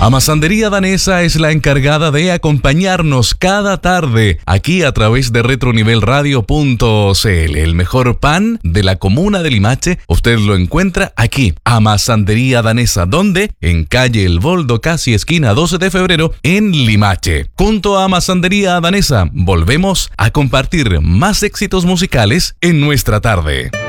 Amasandería Danesa es la encargada de acompañarnos cada tarde aquí a través de retronivelradio.cl. El mejor pan de la comuna de Limache, usted lo encuentra aquí, Amasandería Danesa, donde en calle El Boldo, casi esquina 12 de febrero, en Limache. Junto a Amasandería Danesa, volvemos a compartir más éxitos musicales en nuestra tarde.